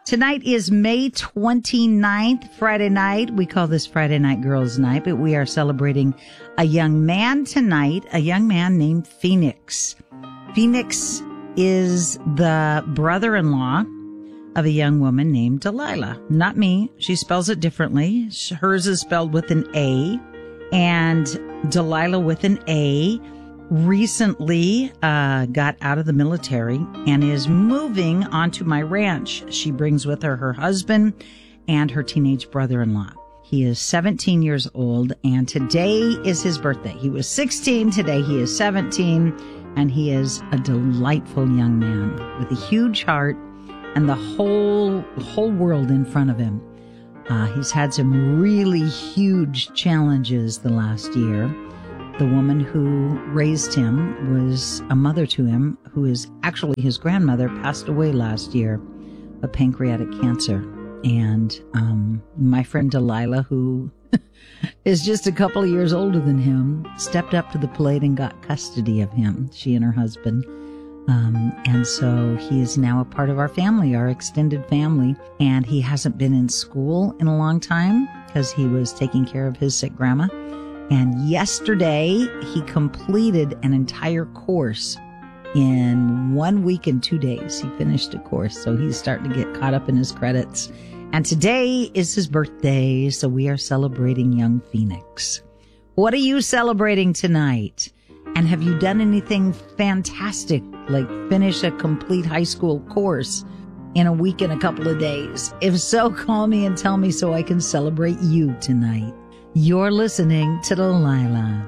Tonight is May 29th, Friday night. We call this Friday Night Girls Night, but we are celebrating a young man tonight, a young man named Phoenix. Phoenix is the brother-in-law of a young woman named Delilah. Not me. She spells it differently. Hers is spelled with an A, and Delilah with an A. Recently got out of the military and is moving onto my ranch. She brings with her husband and her teenage brother-in-law. He is 17 years old, and today is his birthday. He was 16. Today he is 17, and he is a delightful young man with a huge heart and the whole world in front of him. He's had some really huge challenges the last year. The woman who raised him was a mother to him, who is actually his grandmother, passed away last year of pancreatic cancer. And my friend Delilah, who is just a couple of years older than him, stepped up to the plate and got custody of him, she and her husband. And so he is now a part of our family, our extended family. And he hasn't been in school in a long time because he was taking care of his sick grandma. And yesterday, he completed an entire course in 1 week and 2 days. He finished a course, so he's starting to get caught up in his credits. And today is his birthday, so we are celebrating young Phoenix. What are you celebrating tonight? And have you done anything fantastic, like finish a complete high school course in a week and a couple of days? If so, call me and tell me so I can celebrate you tonight. You're listening to Delilah.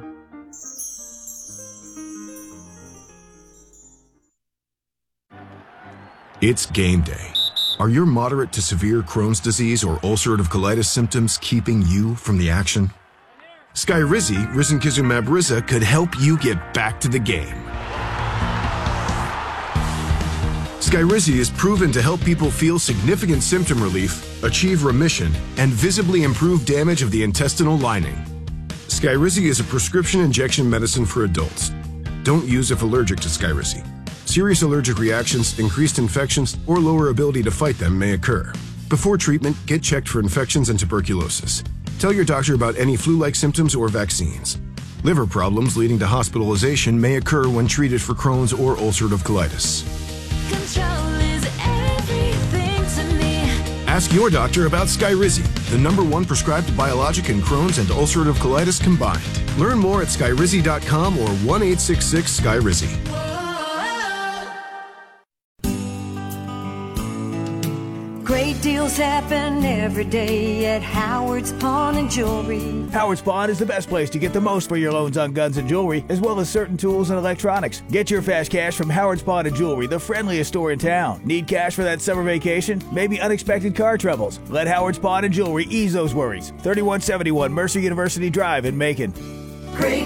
It's game day. Are your moderate to severe Crohn's disease or ulcerative colitis symptoms keeping you from the action? Skyrizi, risankizumab Riza, could help you get back to the game. Skyrizi is proven to help people feel significant symptom relief, achieve remission, and visibly improve damage of the intestinal lining. Skyrizi is a prescription injection medicine for adults. Don't use if allergic to Skyrizi. Serious allergic reactions, increased infections, or lower ability to fight them may occur. Before treatment, get checked for infections and tuberculosis. Tell your doctor about any flu-like symptoms or vaccines. Liver problems leading to hospitalization may occur when treated for Crohn's or ulcerative colitis. Control is everything to me. Ask your doctor about Skyrizi, the #1 prescribed biologic in Crohn's and ulcerative colitis combined. Learn more at skyrizi.com or 1-866-SKYRIZI. Great deals happen every day at Howard's Pawn and Jewelry. Howard's Pawn is the best place to get the most for your loans on guns and jewelry, as well as certain tools and electronics. Get your fast cash from Howard's Pawn and Jewelry, the friendliest store in town. Need cash for that summer vacation? Maybe unexpected car troubles? Let Howard's Pawn and Jewelry ease those worries. 3171 Mercer University Drive in Macon. Great